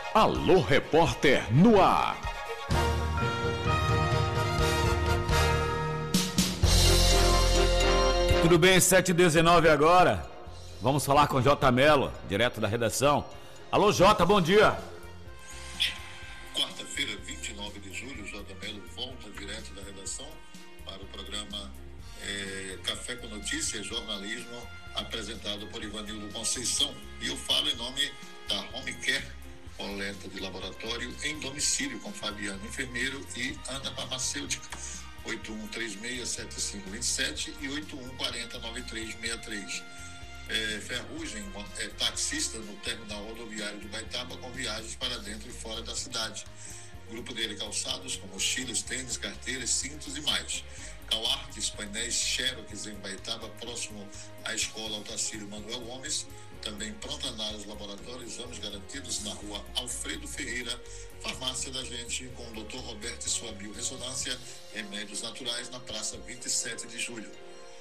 Alô Repórter no ar. Tudo bem, 7h19 agora. Vamos falar com J. Mello, direto da redação. Alô, Jota, bom dia. Quarta-feira, 29 de julho, J. Mello volta direto da redação para o programa Café com Notícias, jornalismo, apresentado por Ivanildo Conceição. E eu falo em nome da Home Care, coleta de laboratório em domicílio, com Fabiano, enfermeiro, e Ana Farmacêutica, 81367527 e 81409363. Ferrugem, taxista no terminal rodoviário de Ubaitaba, com viagens para dentro e fora da cidade. Grupo dele, calçados com mochilas, tênis, carteiras, cintos e mais. Cauartes, painéis Xerox em Ubaitaba, próximo à escola Altacílio Manuel Gomes. Também Pronta Análise Laboratório, exames garantidos na rua Alfredo Ferreira. Farmácia da Gente, com o Dr. Roberto e sua biorressonância, remédios naturais, na praça 27 de julho.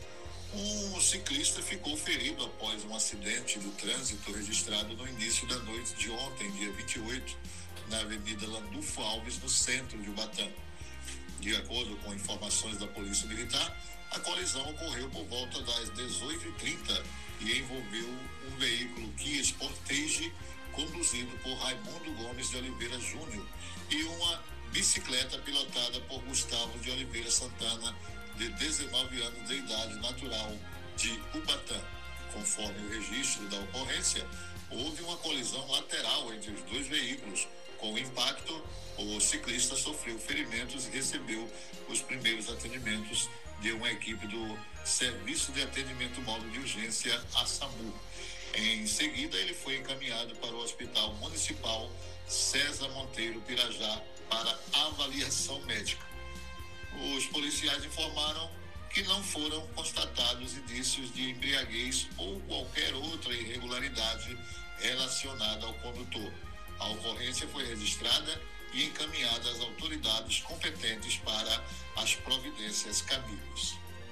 Um ciclista ficou ferido após um acidente do trânsito registrado no início da noite de ontem, dia 28, na Avenida Landulfo Alves, no centro de Ubatã. De acordo com informações da Polícia Militar, a colisão ocorreu por volta das 18h30 e envolveu um veículo Kia Sportage conduzido por Raimundo Gomes de Oliveira Júnior e uma bicicleta pilotada por Gustavo de Oliveira Santana, de 19 anos de idade, natural de Ubatã. Conforme o registro da ocorrência, houve uma colisão lateral entre os dois veículos. Com o impacto, o ciclista sofreu ferimentos e recebeu os primeiros atendimentos de uma equipe do Serviço de Atendimento Móvel de Urgência, a SAMU. Em seguida, ele foi encaminhado para o Hospital Municipal César Monteiro Pirajá para avaliação médica. Os policiais informaram que não foram constatados indícios de embriaguez ou qualquer outra irregularidade relacionada ao condutor. A ocorrência foi registrada e encaminhada às autoridades competentes para as providências cabíveis.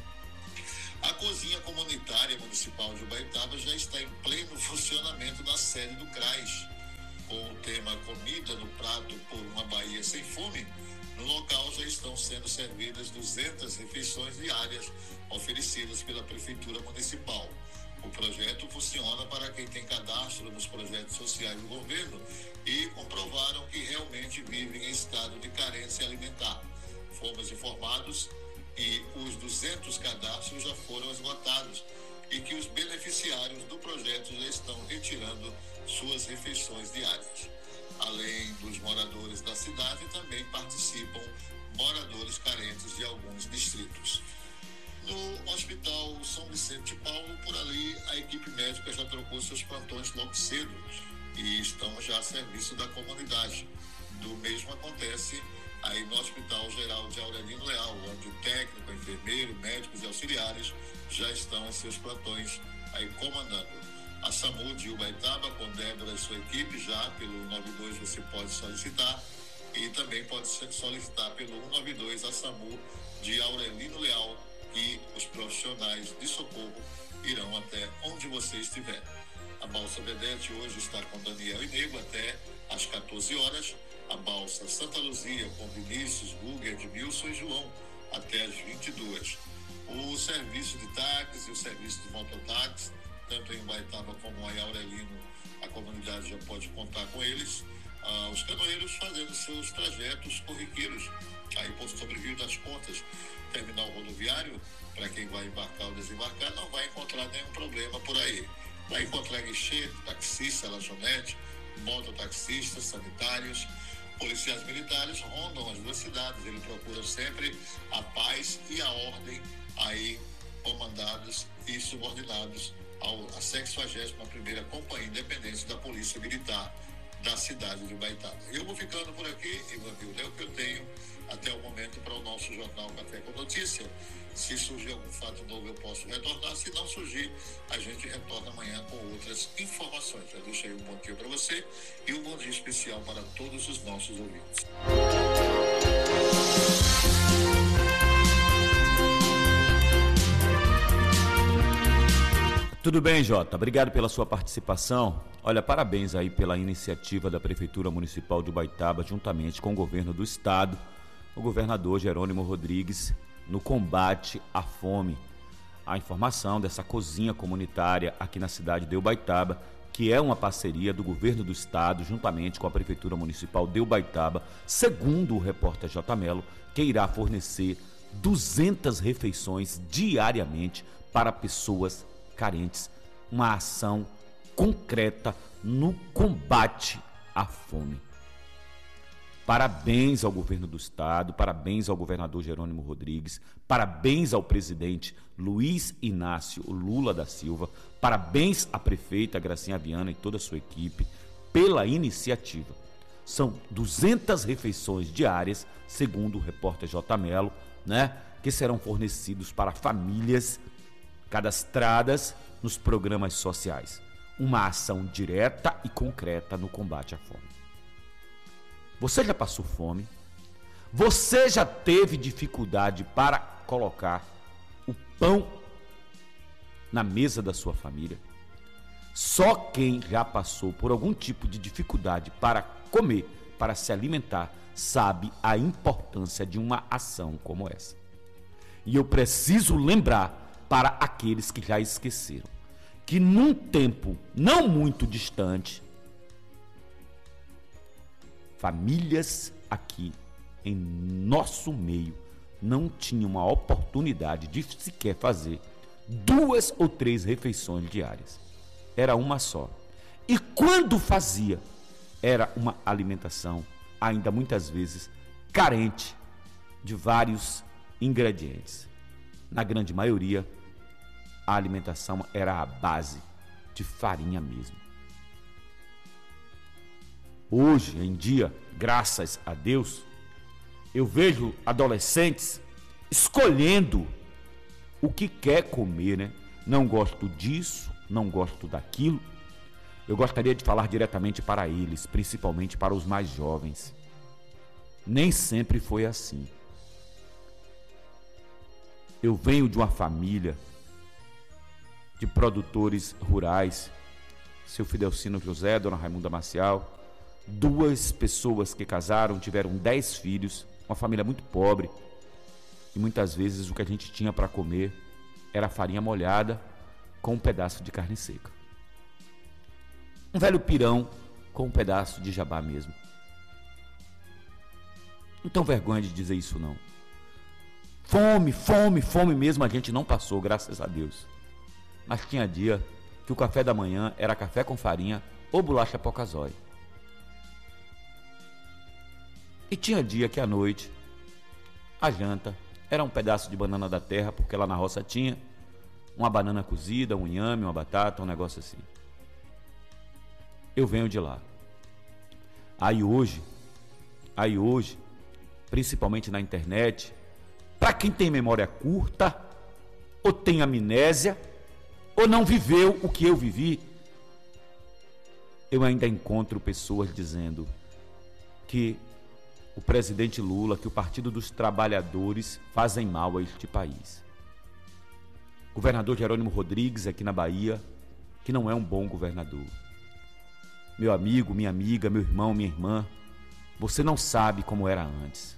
A cozinha comunitária municipal de Ubaitaba já está em pleno funcionamento na sede do CRAS. Com o tema Comida no Prato por uma Bahia Sem Fome, no local já estão sendo servidas 200 refeições diárias oferecidas pela Prefeitura Municipal. O projeto funciona para quem tem cadastro nos projetos sociais do governo e comprovaram que realmente vivem em estado de carência alimentar. Fomos informados e os 200 cadastros já foram esgotados e que os beneficiários do projeto já estão retirando suas refeições diárias. Além dos moradores da cidade, também participam moradores carentes de alguns distritos. No Hospital São Vicente de Paulo, por ali, a equipe médica já trocou seus plantões logo cedo e estão já a serviço da comunidade. Do mesmo acontece aí no Hospital Geral de Aurelino Leal, onde o técnico, enfermeiro, médicos e auxiliares já estão em seus plantões aí comandando. A SAMU de Ubaitaba, com Débora e sua equipe, já pelo 192 você pode solicitar, e também pode solicitar pelo 192 a SAMU de Aurelino Leal, e os profissionais de socorro irão até onde você estiver. A Balsa Vedete hoje está com Daniel e Nego até às 14 horas. A Balsa Santa Luzia com Vinícius, Guga, Edmilson e João até às 22. O serviço de táxi e o serviço de mototáxi, tanto em Ubaitaba como em Aurelino, a comunidade já pode contar com eles. Os canoeiros fazendo seus trajetos corriqueiros aí por sobre o Rio das Contas. Terminal rodoviário, para quem vai embarcar ou desembarcar, não vai encontrar nenhum problema por aí. Vai encontrar guichê, taxista, lanchonete, mototaxistas, sanitários. Policiais militares rondam as duas cidades. Eles procuram sempre a paz e a ordem, aí comandados e subordinados à 61ª Companhia Independente da Polícia Militar da cidade de Ubaitaba. Eu vou ficando por aqui, Ivanildo, é o que eu tenho até o momento para o nosso jornal Café com Notícia. Se surgir algum fato novo, eu posso retornar. Se não surgir, a gente retorna amanhã com outras informações. Já deixei um bom dia para você e um bom dia especial para todos os nossos ouvintes. Tudo bem, Jota. Obrigado pela sua participação. Olha, parabéns aí pela iniciativa da Prefeitura Municipal de Ubaitaba, juntamente com o governo do estado, o governador Jerônimo Rodrigues, no combate à fome. A informação dessa cozinha comunitária aqui na cidade de Ubaitaba, que é uma parceria do governo do estado, juntamente com a Prefeitura Municipal de Ubaitaba, segundo o repórter J. Melo, que irá fornecer 200 refeições diariamente para pessoas carentes. Uma ação concreta no combate à fome. Parabéns ao governo do estado, parabéns ao governador Jerônimo Rodrigues, parabéns ao presidente Luiz Inácio Lula da Silva, parabéns à prefeita Gracinha Viana e toda a sua equipe pela iniciativa. São 200 refeições diárias, segundo o repórter J. Melo, que serão fornecidos para famílias cadastradas nos programas sociais. Uma ação direta e concreta no combate à fome. Você já passou fome? Você já teve dificuldade para colocar o pão na mesa da sua família? Só quem já passou por algum tipo de dificuldade para comer, para se alimentar, sabe a importância de uma ação como essa. E eu preciso lembrar para aqueles que já esqueceram, que num tempo não muito distante, famílias aqui em nosso meio não tinham a oportunidade de sequer fazer 2 ou 3 refeições diárias. Era uma só. E quando fazia, era uma alimentação ainda muitas vezes carente de vários ingredientes. Na grande maioria, a alimentação era à base de farinha mesmo. Hoje em dia, graças a Deus, eu vejo adolescentes escolhendo o que quer comer, Não gosto disso, não gosto daquilo. Eu gostaria de falar diretamente para eles, principalmente para os mais jovens. Nem sempre foi assim. Eu venho de uma família de produtores rurais, seu Fidelcino José, dona Raimunda Marcial. 2 pessoas que casaram, tiveram 10 filhos, uma família muito pobre. E muitas vezes o que a gente tinha para comer era farinha molhada com um pedaço de carne seca. Um velho pirão com um pedaço de jabá mesmo. Não tenho vergonha de dizer isso não. Fome mesmo a gente não passou, graças a Deus. Mas tinha dia que o café da manhã era café com farinha ou bolacha Pocazói. E tinha dia que à noite a janta era um pedaço de banana da terra, porque lá na roça tinha uma banana cozida, um inhame, uma batata, um negócio assim. Eu venho de lá. Aí hoje, principalmente na internet, para quem tem memória curta, ou tem amnésia, ou não viveu o que eu vivi, eu ainda encontro pessoas dizendo que o presidente Lula, que o Partido dos Trabalhadores fazem mal a este país. Governador Jerônimo Rodrigues, aqui na Bahia, que não é um bom governador. Meu amigo, minha amiga, meu irmão, minha irmã, você não sabe como era antes.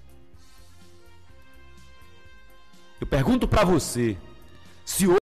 Eu pergunto para você, se hoje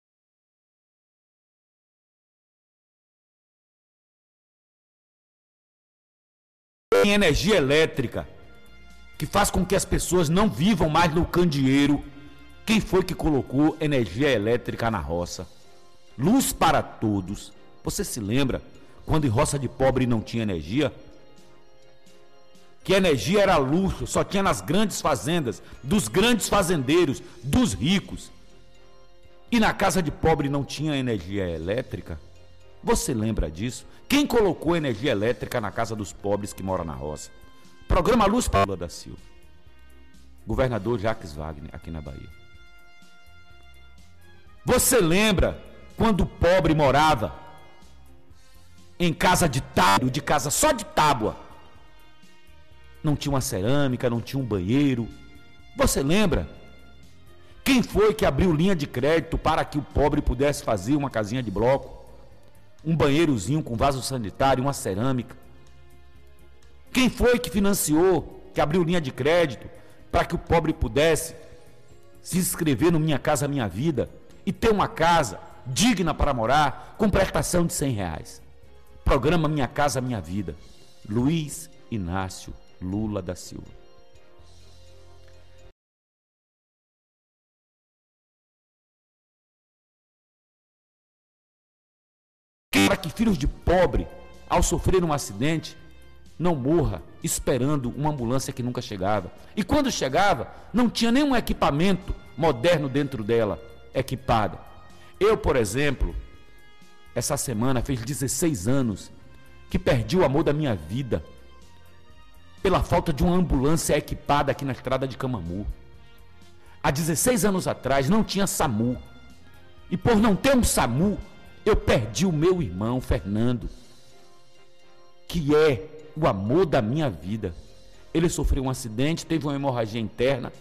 tem energia elétrica que faz com que as pessoas não vivam mais no candeeiro, quem foi que colocou energia elétrica na roça? Luz para todos. Você se lembra quando em roça de pobre não tinha energia? Que energia era luxo, só tinha nas grandes fazendas, dos grandes fazendeiros, dos ricos. E na casa de pobre não tinha energia elétrica? Você lembra disso? Quem colocou energia elétrica na casa dos pobres que moram na roça? Programa Luz para Lula da Silva. Governador Jacques Wagner, aqui na Bahia. Você lembra quando o pobre morava em casa de tábua, de casa só de tábua? Não tinha uma cerâmica, não tinha um banheiro. Você lembra Quem foi que abriu linha de crédito para que o pobre pudesse fazer uma casinha de bloco, um banheirozinho com vaso sanitário, uma cerâmica? Quem foi que financiou, que abriu linha de crédito para que o pobre pudesse se inscrever no Minha Casa Minha Vida e ter uma casa digna para morar com prestação de R$100? Programa Minha Casa Minha Vida. Luiz Inácio Lula da Silva. Para que filhos de pobre, ao sofrer um acidente, não morra esperando uma ambulância que nunca chegava. E quando chegava, não tinha nenhum equipamento moderno dentro dela, equipada. Eu, por exemplo, essa semana fez 16 anos que perdi o amor da minha vida pela falta de uma ambulância equipada aqui na estrada de Camamu. Há 16 anos atrás não tinha SAMU. E por não ter um SAMU, eu perdi o meu irmão, Fernando, que é o amor da minha vida. Ele sofreu um acidente, teve uma hemorragia interna.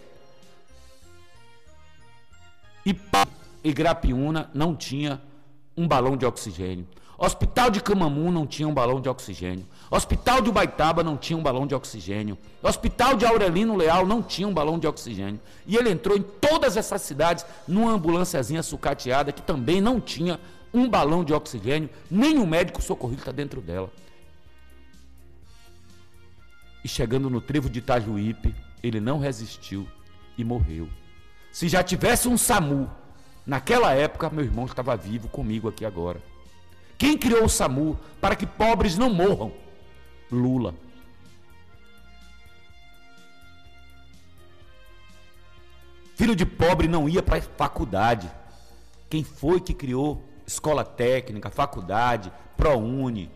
E Igrapiúna não tinha um balão de oxigênio. Hospital de Camamu não tinha um balão de oxigênio. Hospital de Ubaitaba não tinha um balão de oxigênio. Hospital de Aurelino Leal não tinha um balão de oxigênio. E ele entrou em todas essas cidades numa ambulânciazinha sucateada que também não tinha um balão de oxigênio, nem um médico socorrista dentro dela. E chegando no trevo de Itajuípe, ele não resistiu e morreu. Se já tivesse um SAMU, naquela época, meu irmão estava vivo comigo aqui agora. Quem criou o SAMU para que pobres não morram? Lula. Filho de pobre não ia para a faculdade. Quem foi que criou escola técnica, faculdade, ProUni,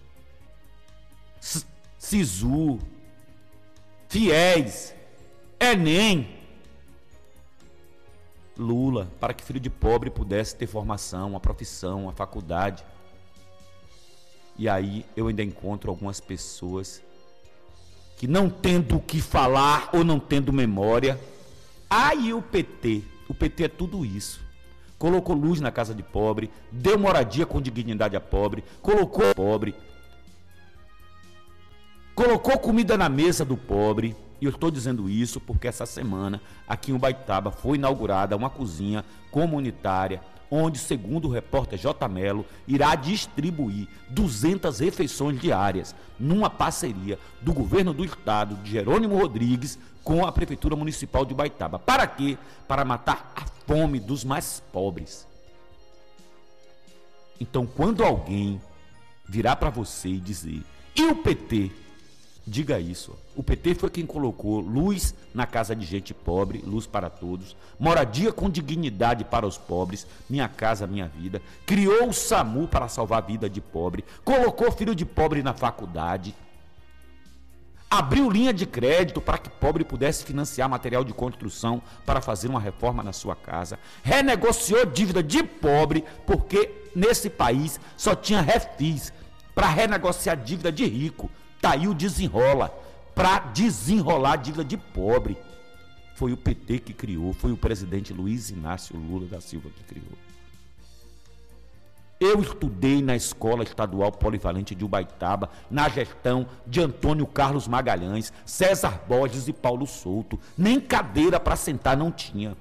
SISU, FIES, Enem? Lula, para que filho de pobre pudesse ter formação, uma profissão, uma faculdade. E aí eu ainda encontro algumas pessoas que, não tendo o que falar ou não tendo memória, aí o PT é tudo isso. Colocou luz na casa de pobre, deu moradia com dignidade a pobre, colocou pobre, colocou comida na mesa do pobre. E eu estou dizendo isso porque essa semana, aqui em Ubaitaba, foi inaugurada uma cozinha comunitária, onde, segundo o repórter J. Melo, irá distribuir 200 refeições diárias, numa parceria do governo do estado, de Jerônimo Rodrigues, com a Prefeitura Municipal de Ubaitaba. Para quê? Para matar a fome dos mais pobres. Então, quando alguém virar para você e dizer, e o PT? Diga isso. O PT foi quem colocou luz na casa de gente pobre, luz para todos, moradia com dignidade para os pobres, Minha Casa Minha Vida, criou o SAMU para salvar a vida de pobre, colocou filho de pobre na faculdade, abriu linha de crédito para que pobre pudesse financiar material de construção para fazer uma reforma na sua casa, renegociou dívida de pobre, porque nesse país só tinha refis para renegociar dívida de rico. Tá aí o desenrola, para desenrolar a dívida de pobre. Foi o PT que criou, foi o presidente Luiz Inácio Lula da Silva que criou. Eu estudei na Escola Estadual Polivalente de Ubaitaba, na gestão de Antônio Carlos Magalhães, César Borges e Paulo Souto. Nem cadeira para sentar não tinha.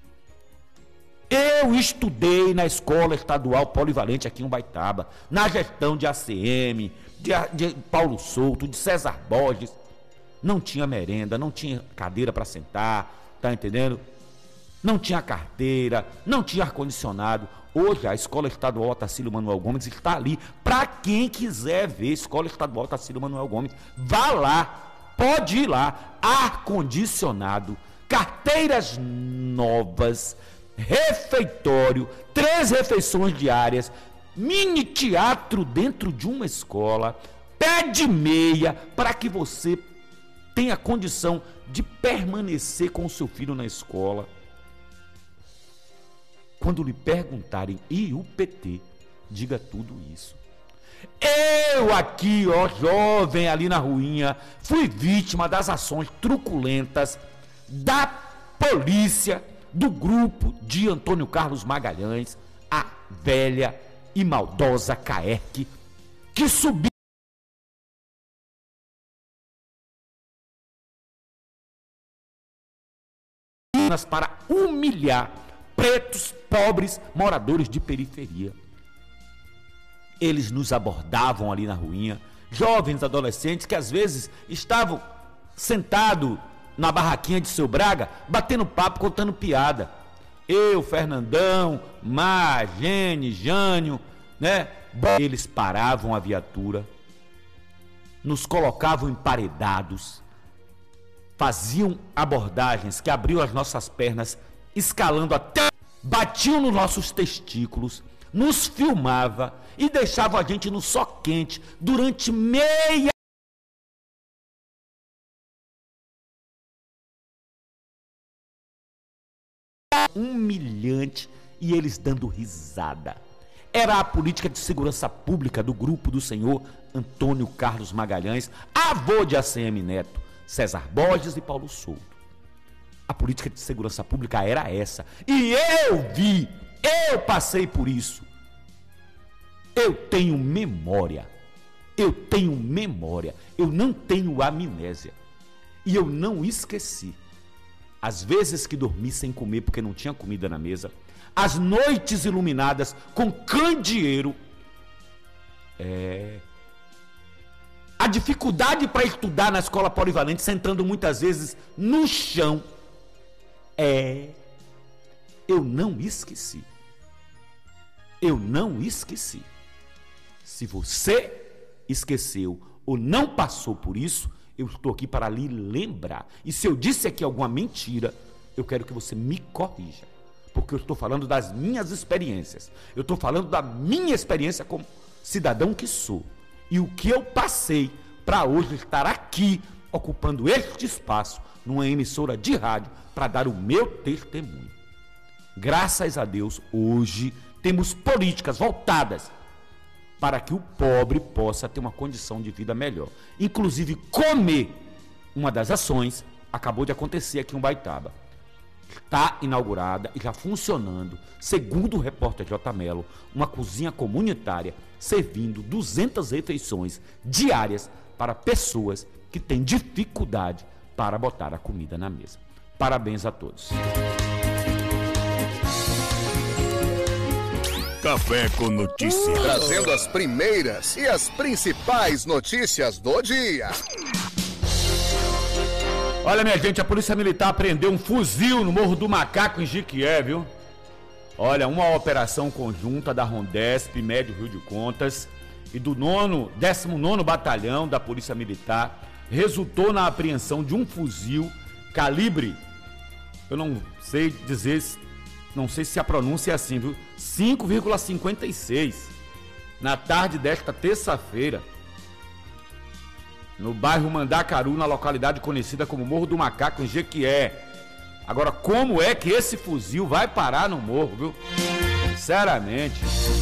Eu estudei na Escola Estadual Polivalente aqui em Ubaitaba, na gestão de ACM, de Paulo Souto, de César Borges. Não tinha merenda, não tinha cadeira para sentar, tá entendendo? Não tinha carteira, não tinha ar-condicionado. Hoje a Escola Estadual Otacílio Manuel Gomes está ali para quem quiser ver. Escola Estadual Otacílio Manuel Gomes, vá lá, pode ir lá. Ar-condicionado, carteiras novas, refeitório, 3 refeições diárias, mini teatro dentro de uma escola, pé de meia, para que você tenha condição de permanecer com o seu filho na escola. Quando lhe perguntarem, e o PT? Diga tudo isso. Eu aqui, ó, jovem ali na ruinha, fui vítima das ações truculentas da polícia do grupo de Antônio Carlos Magalhães, a velha e maldosa CAERC, que subiu para humilhar pretos, pobres, moradores de periferia. Eles nos abordavam ali na ruinha, jovens, adolescentes, que às vezes estavam sentados na barraquinha de Seu Braga, batendo papo, contando piada. Eu, Fernandão, Mar, Gene, Jânio, né? Eles paravam a viatura, nos colocavam emparedados, faziam abordagens que abriam as nossas pernas, escalando até, batiam nos nossos testículos, nos filmava e deixava a gente no sol quente durante meia humilhante, e eles dando risada. Era a política de segurança pública do grupo do senhor Antônio Carlos Magalhães, avô de ACM Neto, César Borges e Paulo Souto. A política de segurança pública era essa. E eu passei por isso. Eu tenho memória. Eu não tenho amnésia. E eu não esqueci. As vezes que dormi sem comer porque não tinha comida na mesa, as noites iluminadas com candeeiro, a dificuldade para estudar na escola polivalente, sentando muitas vezes no chão, eu não esqueci. Se você esqueceu ou não passou por isso, eu estou aqui para lhe lembrar. E se eu disse aqui alguma mentira, eu quero que você me corrija. Porque eu estou falando das minhas experiências. Eu estou falando da minha experiência como cidadão que sou. E o que eu passei para hoje estar aqui, ocupando este espaço, numa emissora de rádio, para dar o meu testemunho. Graças a Deus, hoje, temos políticas voltadas para que o pobre possa ter uma condição de vida melhor. Inclusive, comer. Uma das ações acabou de acontecer aqui em Ubaitaba. Está inaugurada e já funcionando, segundo o repórter J. Melo, uma cozinha comunitária servindo 200 refeições diárias para pessoas que têm dificuldade para botar a comida na mesa. Parabéns a todos. Café com Notícias. Trazendo as primeiras e as principais notícias do dia. Olha, minha gente, a Polícia Militar apreendeu um fuzil no Morro do Macaco, em Jiquié, viu? Olha, uma operação conjunta da Rondesp, Médio Rio de Contas, e do 19º Batalhão da Polícia Militar resultou na apreensão de um fuzil calibre, eu não sei dizer, não sei se a pronúncia é assim, viu? 5,56, na tarde desta terça-feira, no bairro Mandacaru, na localidade conhecida como Morro do Macaco, em Jequié. Agora, como é que esse fuzil vai parar no morro, viu? Sinceramente.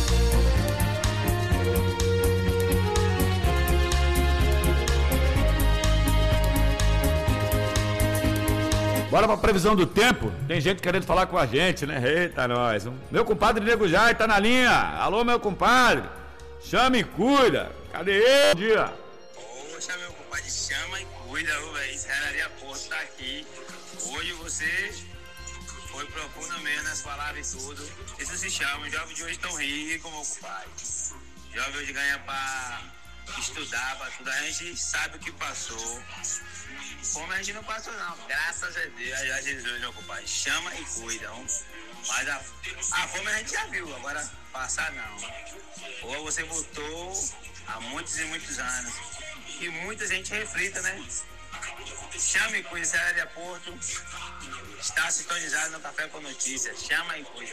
Bora pra previsão do tempo. Tem gente querendo falar com a gente, né? Eita, nós. Meu compadre Nego Jai tá na linha. Alô, meu compadre. Chama e cuida. Cadê ele? Bom dia. Poxa, meu compadre, chama e cuida, velho. Serraria Porto tá aqui. Hoje você foi profundo mesmo nas palavras e tudo. Isso se chama, os jovens de hoje estão ricos, meu compadre. Jovem hoje ganha pra estudar, pra tudo. A gente sabe o que passou. Fome a gente não passou não, graças a Deus, a Jesus, meu compadre, chama e cuida, não? Mas a fome a gente já viu, agora passar não. Ou você voltou há muitos e muitos anos, e muita gente reflita, né? Chama e cuida, Serraria Porto, está sintonizado no Café com Notícias, chama e cuida.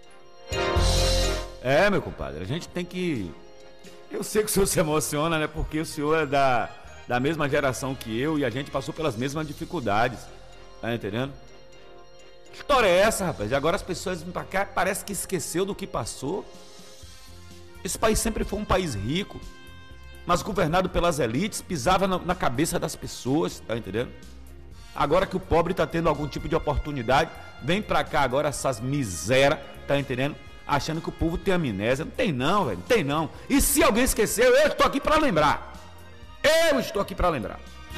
É, meu compadre, a gente tem que... Eu sei que o senhor se emociona, né, porque o senhor é da mesma geração que eu e a gente passou pelas mesmas dificuldades, tá entendendo? Que história é essa, rapaz? E agora as pessoas vêm pra cá, parece que esqueceu do que passou. Esse país sempre foi um país rico, mas governado pelas elites, pisava na cabeça das pessoas, tá entendendo? Agora que o pobre tá tendo algum tipo de oportunidade, vem pra cá agora essas miséria, tá entendendo? Achando que o povo tem amnésia. Não tem não, velho, não tem não. E se alguém esqueceu, eu estou aqui pra lembrar. Eu estou aqui pra lembrar.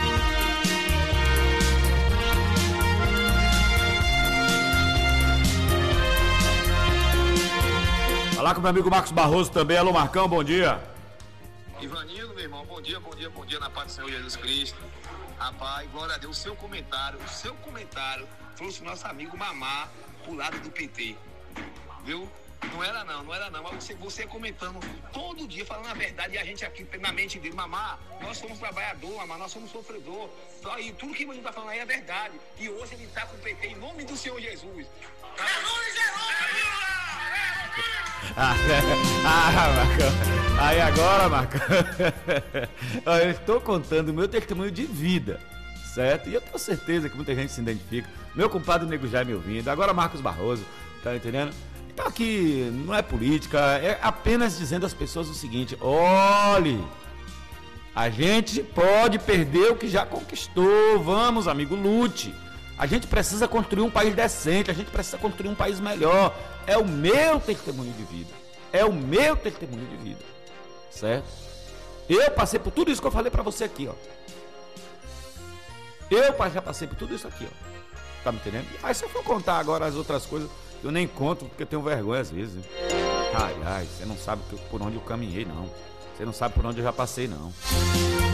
Falar com meu amigo Marcos Barroso também. Alô, Marcão, bom dia. Ivanildo, meu irmão, bom dia na paz do Senhor Jesus Cristo. Rapaz, glória a Deus, o seu comentário trouxe o nosso amigo Mamá pro lado do PT, viu? Não era não, mas você comentando todo dia, falando a verdade, e a gente aqui na mente dele, Mamá, nós somos trabalhador, Mamá, nós somos sofredor, e tudo que a gente tá falando aí é verdade, e hoje ele tá com o PT em nome do Senhor Jesus. Marcão. Aí agora, Marcão, eu estou contando o meu testemunho de vida, certo? E eu tenho certeza que muita gente se identifica. Meu compadre Nego Jaime me ouvindo, agora Marcos Barroso, tá entendendo? Então aqui não é política, é apenas dizendo às pessoas o seguinte: olhe, a gente pode perder o que já conquistou, vamos, amigo, lute. A gente precisa construir um país decente, a gente precisa construir um país melhor. É o meu testemunho de vida. É o meu testemunho de vida. Certo? Eu passei por tudo isso que eu falei pra você aqui, ó. Eu já passei por tudo isso aqui, ó. Tá me entendendo? Mas se eu for contar agora as outras coisas, eu nem conto, porque eu tenho vergonha às vezes. Né? Ai, você não sabe por onde eu caminhei, não. Você não sabe por onde eu já passei, não.